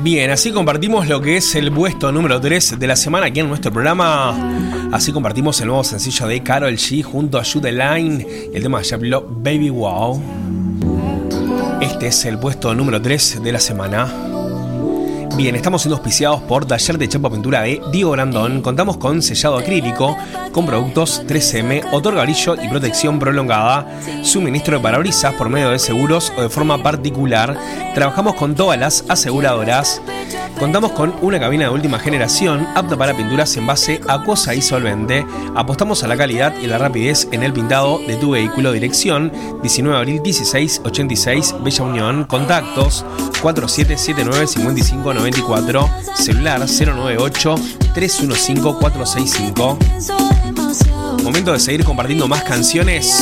Bien, así compartimos lo que es el puesto número 3 de la semana aquí en nuestro programa. Así compartimos el nuevo sencillo de Karol G junto a Jude Line y el tema de Jablo, Baby Wow. Este es el puesto número 3 de la semana. Bien, estamos siendo auspiciados por Taller de Chapa Pintura de Diego Brandón. Contamos con sellado acrílico, con productos 3M, otorga brillo y protección prolongada, suministro de parabrisas por medio de seguros o de forma particular. Trabajamos con todas las aseguradoras. Contamos con una cabina de última generación, apta para pinturas en base acuosa y solvente. Apostamos a la calidad y la rapidez en el pintado de tu vehículo. Dirección 19 de abril 1686, Bella Unión. Contactos 4779-5594, celular 098-315-465. Momento de seguir compartiendo más canciones.